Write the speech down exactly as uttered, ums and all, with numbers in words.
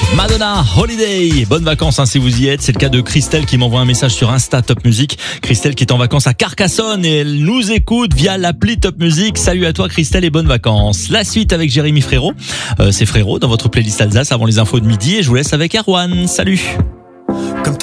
Madonna, Holiday, bonnes vacances hein, si vous y êtes. C'est le cas de Christelle qui m'envoie un message sur Insta Top Music. Christelle qui est en vacances à Carcassonne et elle nous écoute via l'appli Top Music. Salut à toi Christelle et bonnes vacances. La suite avec Jérémy Frérot. Euh, c'est Frérot dans votre playlist Alsace avant les infos de midi et je vous laisse avec Erwan. Salut.